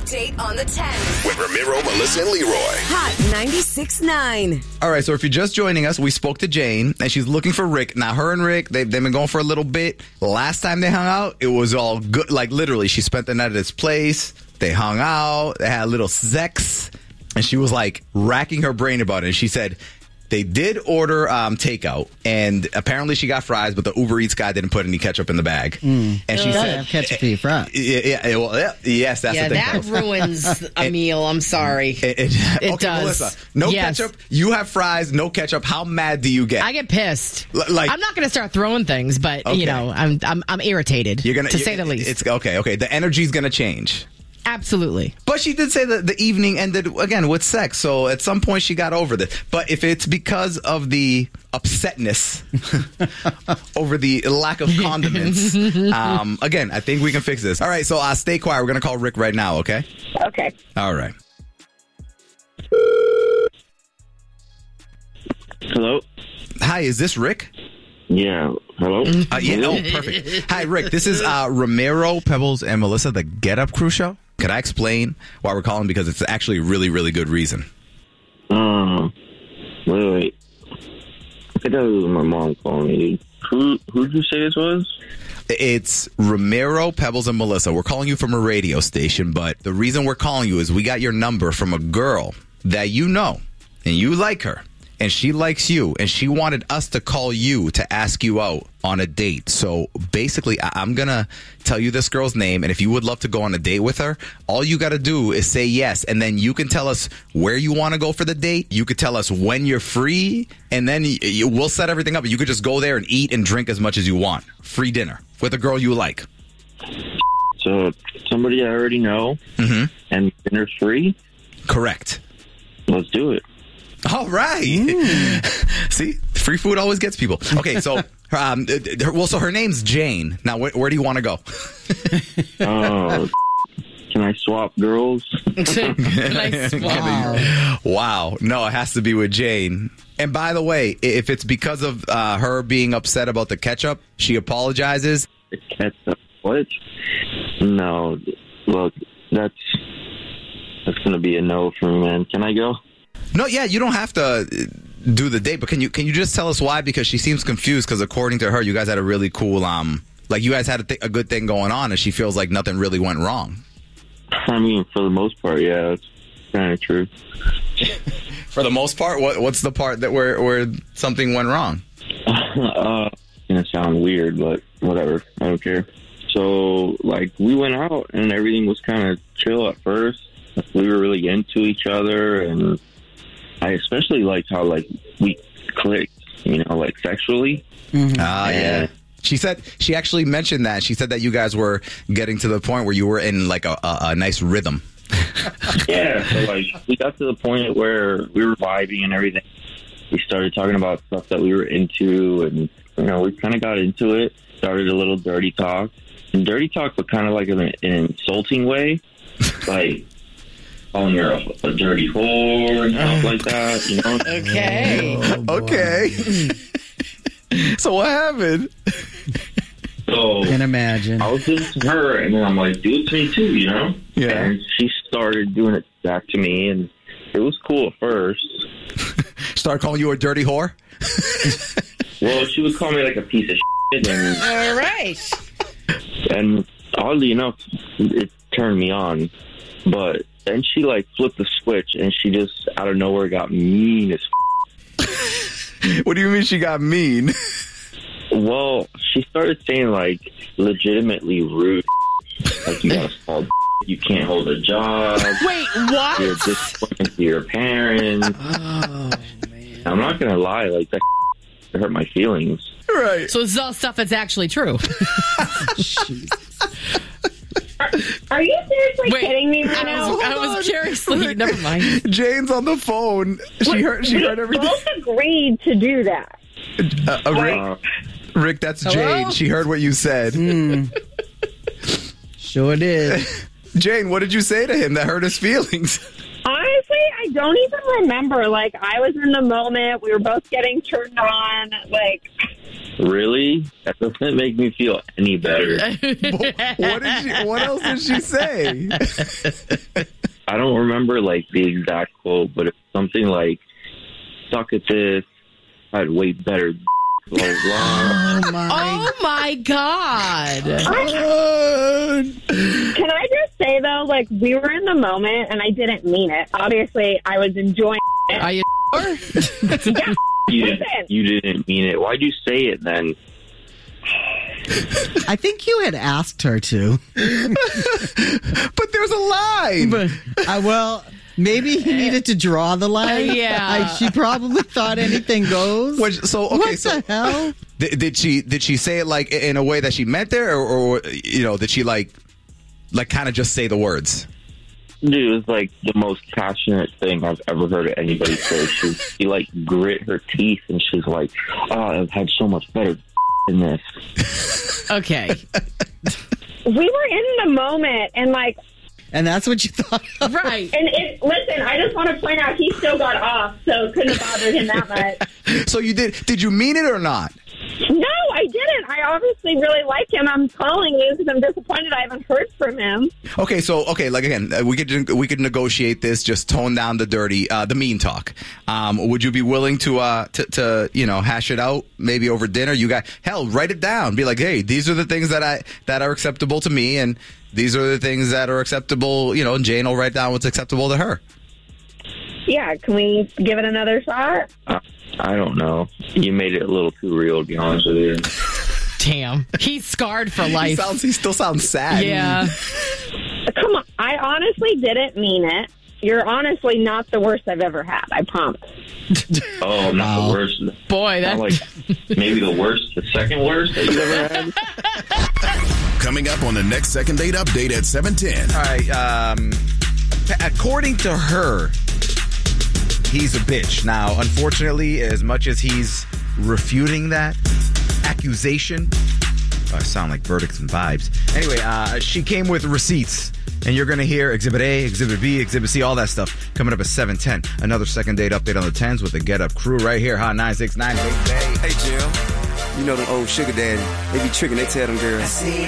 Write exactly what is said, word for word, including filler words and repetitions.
Update on the ten. With Ramiro, Melissa, and Leroy. Hot ninety-six point nine. All right, so if you're just joining us, we spoke to Jane, and she's looking for Rick. Now, her and Rick, they've, they've been going for a little bit. Last time they hung out, it was all good. Like, literally, she spent the night at his place. They hung out. They had a little sex. And she was, like, racking her brain about it. And she said they did order um, takeout, and apparently she got fries, but the Uber Eats guy didn't put any ketchup in the bag. Mm. And she You gotta said, have ketchup for your fries. Yeah, yeah, well, yeah, yes, that's yeah, the thing. that folks. ruins a meal. I'm sorry. It, it, It okay, does. Melissa, no Yes. ketchup. You have fries, no ketchup. How mad do you get? I get pissed. L- like- I'm not going to start throwing things, but Okay. you know, I'm I'm I'm irritated. You're gonna, to you- say the least. It's okay. Okay, the energy's gonna change. Absolutely. But she did say that the evening ended again with sex, so at some point she got over this. But if it's because of the upsetness over the lack of condiments, um, again, I think we can fix this. All right, so uh, stay quiet. We're gonna call Rick right now. Okay. Okay. All right. Hello? Hi, is this Rick? Yeah. Hello? Uh, yeah. Oh, perfect. Hi, Rick. This is uh, Ramiro, Pebbles, and Melissa, the Get Up Crew show. Could I explain why we're calling? Because it's actually a really, really good reason. Um, wait, wait. I think that was my mom calling me. Who, who'd you say this was? It's Ramiro, Pebbles, and Melissa. We're calling you from a radio station, but the reason we're calling you is we got your number from a girl that you know, and you like her, and she likes you, and she wanted us to call you to ask you out on a date. So basically, I- I'm going to tell you this girl's name, and if you would love to go on a date with her, all you got to do is say yes, and then you can tell us where you want to go for the date. You could tell us when you're free, and then y- you, we'll set everything up. You could just go there and eat and drink as much as you want. Free dinner with a girl you like. So, somebody I already know, Mm-hmm. and dinner's free? Correct. Let's do it. All right. See, free food always gets people. Okay, so, um, her, well, so her name's Jane. Now, where, where do you want to go? Oh, can I swap girls? Nice. Wow. Wow. No, it has to be with Jane. And by the way, if it's because of uh, her being upset about the ketchup, she apologizes. The ketchup. What? No. Look, that's, that's going to be a no for me, man. Can I go? No, yeah, you don't have to do the date, but can you can you just tell us why? Because she seems confused because according to her, you guys had a really cool, um, like you guys had a, th- a good thing going on, and she feels like nothing really went wrong. I mean, for the most part, yeah, it's kind of true. For the most part, what what's the part that where where something went wrong? uh, it's going to sound weird, but whatever. I don't care. So, like, we went out, and everything was kind of chill at first. We were really into each other, and I especially liked how, like, we clicked, you know, like, sexually. Ah, yeah. And- She said she actually mentioned that. She said that you guys were getting to the point where you were in like a, a, a nice rhythm. Yeah, so, like, we got to the point where we were vibing and everything. We started talking about stuff that we were into, and, you know, we kind of got into it. Started a little dirty talk. And dirty talk, but kind of like in an, an insulting way. Like, calling her a, a dirty whore and stuff like that, you know? Okay. Okay. So what happened? So Can imagine. I was into her, and then I'm like, do it to me too, you know? Yeah. And she started doing it back to me, and it was cool at first. Start calling you a dirty whore? Well, she would call me like a piece of shit, and, All right. and oddly enough, it turned me on. But then she like flipped the switch, and she just out of nowhere got mean as f- What do you mean she got mean? Well, she started saying like legitimately rude, like you got a small, you can't hold a job. Wait, what? You're disappointed to your parents. Oh, man. I'm not gonna lie, like that hurt my feelings. Right. So this is all stuff that's actually true. Are you seriously Wait, kidding me I right now? was, I was curiously. Never mind. Jane's on the phone. She heard. She we heard everything. both agreed to do that. Uh, uh, Rick, Uh, Rick, that's Hello? Jane. She heard what you said. Sure did. Jane, what did you say to him that hurt his feelings? Honestly, I don't even remember. Like, I was in the moment. We were both getting turned on. Like, Really? That doesn't make me feel any better. What did she? What else did she say? I don't remember like the exact quote, but it's something like, "Suck at this. I'd way better." Blah, blah. Oh my. Oh my God. Can I just say, though, like, we were in the moment, and I didn't mean it. Obviously, I was enjoying it. Are you sure? Yeah. You, Listen. you didn't mean it. Why'd you say it then? I think you had asked her to. But there's a line. But, uh, well, maybe he needed to draw the line. Uh, yeah. I, she probably thought anything goes. Which, so okay, what so the hell? Did, did she did she say it like in a way that she meant there, or, or you know, did she like like kind of just say the words? Dude, it was like the most passionate thing I've ever heard anybody say. She, she like grit her teeth and she's like, "Oh, I've had so much better than this." Okay. We were in the moment, and, like, And that's what you thought of? Right. and it, listen, I just want to point out he still got off, so it couldn't have bothered him that much. So you did? Did you mean it or not? No, I didn't. I obviously really like him. I'm calling you because I'm disappointed I haven't heard from him. Okay, so okay, like again, uh, we could we could negotiate this. Just tone down the dirty, uh, the mean talk. Um, would you be willing to uh to, to you know hash it out maybe over dinner? You got hell, write it down. Be like, hey, these are the things that I that are acceptable to me, and these are the things that are acceptable. You know, and Jane will write down what's acceptable to her. Yeah, can we give it another shot? Uh, I don't know. You made it a little too real, to be honest with you. Damn. He's scarred for He life. sounds. He still sounds sad. Yeah. Come on. I honestly didn't mean it. You're honestly not the worst I've ever had. I promise. Oh, not Wow. the worst. Boy, Not that. like maybe the worst, the second worst that you've ever had. Coming up on the next Second Date Update at seven ten. All right. Um, according to her, he's a bitch. Now, unfortunately, as much as he's refuting that accusation, oh, I sound like verdicts and vibes. Anyway, uh, she came with receipts, and you're going to hear Exhibit A, Exhibit B, Exhibit C, all that stuff coming up at seven ten. Another Second Date Update on the tens with the Get Up crew right here. Hot nine six nine. Hey, Jill. You know the old sugar daddy. They be tricking, they tell them girls.